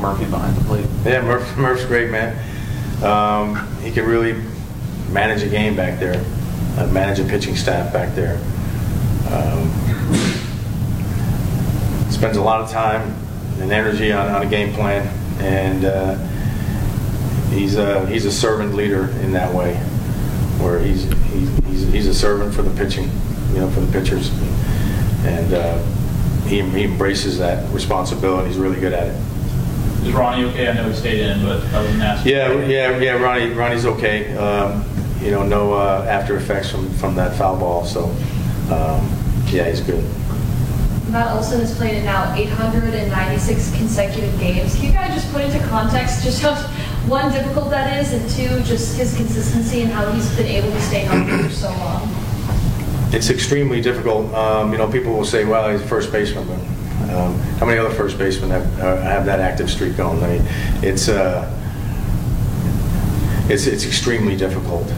Murphy behind the plate? Yeah, Murph's great, man. He can really manage a game back there, manage a pitching staff back there. Spends a lot of time and energy on a game plan, and he's a servant leader in that way, where he's a servant for the pitching, for the pitchers, and he embraces that responsibility. He's really good at it. Is Ronnie okay? I know he stayed in, but other than that. Yeah. Ronnie's okay. No after effects from that foul ball. So, he's good. Matt Olson has played in now 896 consecutive games. Can you guys just put into context just how, one, difficult that is, and two, just his consistency and how he's been able to stay healthy for so long? It's extremely difficult. People will say, well, he's a first baseman, but how many other first basemen have that active streak going? I mean, it's extremely difficult.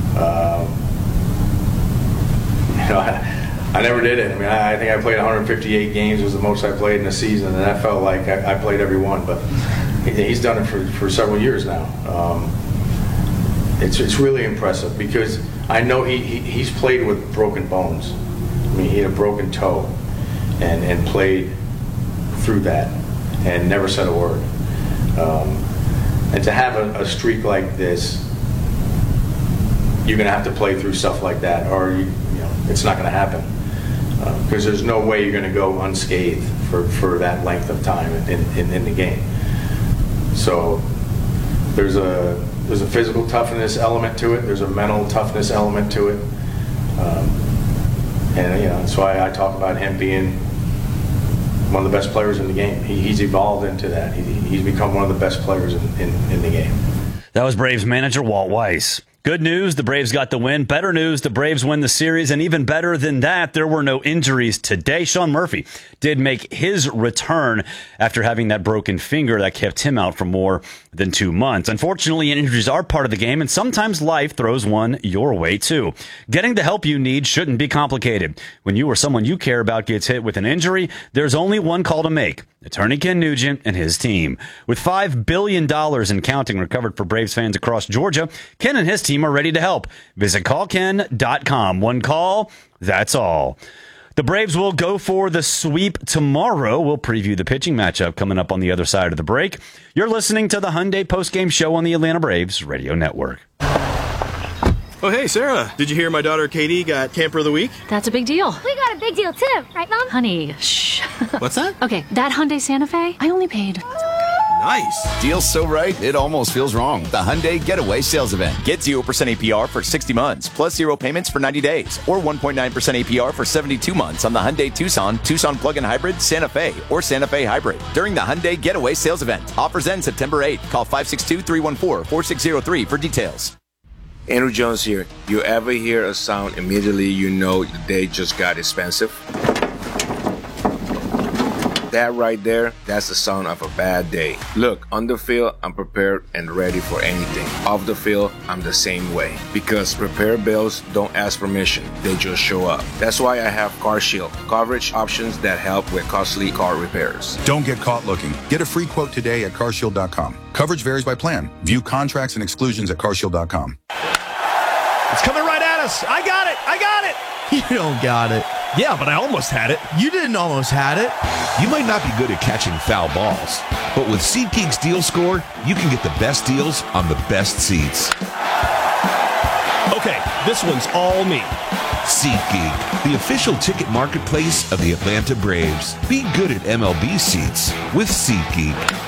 I never did it. I mean, I think I played 158 games was the most I played in a season, and I felt like I played every one. But he's done it for several years now. It's really impressive because I know he's played with broken bones. I mean, he had a broken toe and played through that and never said a word. And to have a streak like this, you're going to have to play through stuff like that, or it's not going to happen. Because there's no way you're going to go unscathed for that length of time in the game. So there's a physical toughness element to it. There's a mental toughness element to it. That's why I talk about him being one of the best players in the game. He's evolved into that. He's become one of the best players in the game. That was Braves manager Walt Weiss. Good news, the Braves got the win. Better news, the Braves win the series. And even better than that, there were no injuries today. Sean Murphy did make his return after having that broken finger that kept him out for more than 2 months. Unfortunately, injuries are part of the game, and sometimes life throws one your way, too. Getting the help you need shouldn't be complicated. When you or someone you care about gets hit with an injury, there's only one call to make. Attorney Ken Nugent and his team. With $5 billion and counting recovered for Braves fans across Georgia, Ken and his team are ready to help. Visit callken.com. One call, that's all. The Braves will go for the sweep tomorrow. We'll preview the pitching matchup coming up on the other side of the break. You're listening to the Hyundai postgame show on the Atlanta Braves Radio Network. Oh, hey, Sarah. Did you hear my daughter Katie got Camper of the Week? That's a big deal. We got a big deal, too. Right, Mom? Honey, shh. What's that? Okay, that Hyundai Santa Fe, I only paid... Nice. Deal's so right, it almost feels wrong. The Hyundai Getaway Sales Event. Get 0% APR for 60 months, plus 0 payments for 90 days, or 1.9% APR for 72 months on the Hyundai Tucson, Tucson Plug-in Hybrid, Santa Fe, or Santa Fe Hybrid. During the Hyundai Getaway Sales Event. Offers end September 8th. Call 562-314-4603 for details. Andrew Jones here. You ever hear a sound immediately you know the day just got expensive? That right there, that's the sound of a bad day. Look, on the field, I'm prepared and ready for anything. Off the field, I'm the same way. Because repair bills don't ask permission, they just show up. That's why I have CarShield, coverage options that help with costly car repairs. Don't get caught looking. Get a free quote today at carshield.com. Coverage varies by plan. View contracts and exclusions at carshield.com. It's coming right at us. I got it. You don't got it. Yeah, but I almost had it. You didn't almost had it. You might not be good at catching foul balls, but with SeatGeek's Deal Score, you can get the best deals on the best seats. Okay, this one's all me. SeatGeek, the official ticket marketplace of the Atlanta Braves. Be good at MLB seats with SeatGeek.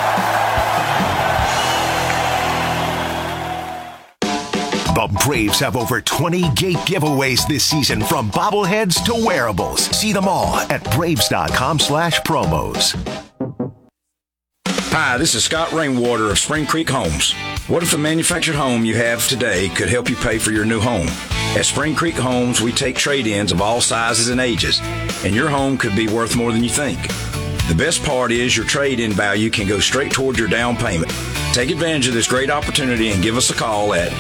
The Braves have over 20 gate giveaways this season, from bobbleheads to wearables. See them all at Braves.com/promos. Hi, this is Scott Rainwater of Spring Creek Homes. What if the manufactured home you have today could help you pay for your new home? At Spring Creek Homes, we take trade-ins of all sizes and ages, and your home could be worth more than you think. The best part is your trade-in value can go straight toward your down payment. Take advantage of this great opportunity and give us a call at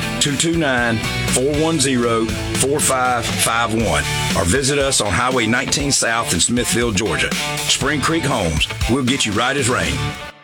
229-410-4551 or visit us on Highway 19 South in Smithfield, Georgia. Spring Creek Homes. We'll get you right as rain.